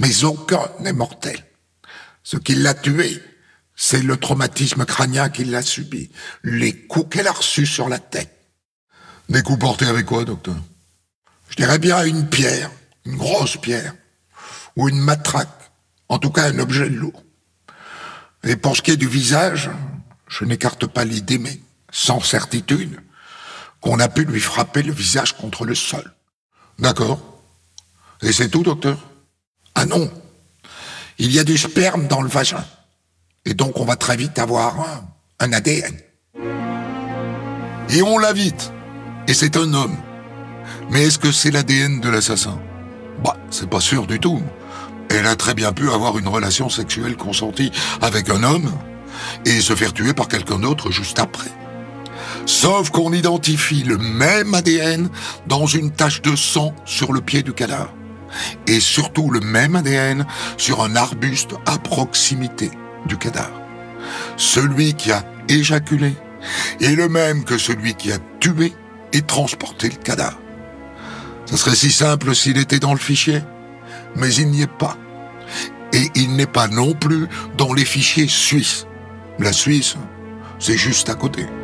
Mais aucun n'est mortel. Ce qui l'a tué, c'est le traumatisme crânien qu'il a subi, les coups qu'elle a reçus sur la tête. Des coups portés avec quoi, docteur? Je dirais bien une pierre, une grosse pierre, ou une matraque, en tout cas un objet lourd. Et pour ce qui est du visage, je n'écarte pas l'idée, mais sans certitude, qu'on a pu lui frapper le visage contre le sol. D'accord. Et c'est tout, docteur? Ah non, il y a du sperme dans le vagin. Et donc on va très vite avoir un ADN. Et on l'a vite. Et c'est un homme. Mais est-ce que c'est l'ADN de l'assassin? Bah, c'est pas sûr du tout. Elle a très bien pu avoir une relation sexuelle consentie avec un homme et se faire tuer par quelqu'un d'autre juste après. Sauf qu'on identifie le même ADN dans une tache de sang sur le pied du cadavre. Et surtout le même ADN sur un arbuste à proximité du cadavre. Celui qui a éjaculé est le même que celui qui a tué et transporté le cadavre. Ça serait si simple s'il était dans le fichier, mais il n'y est pas. Et il n'est pas non plus dans les fichiers suisses. La Suisse, c'est juste à côté.